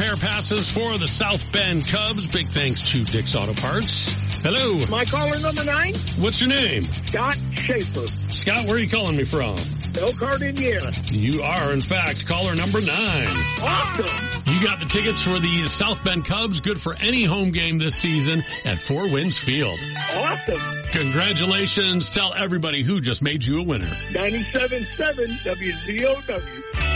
repair passes for the South Bend Cubs. Big thanks to Dick's Auto Parts. Hello. My caller number 9? What's your name? Scott Schaefer. Scott, where are you calling me from? Elkhart, Indiana. You are, in fact, caller number 9. Awesome. You got the tickets for the South Bend Cubs, good for any home game this season at Four Winds Field. Awesome. Congratulations. Tell everybody who just made you a winner. 97.7 WZOW.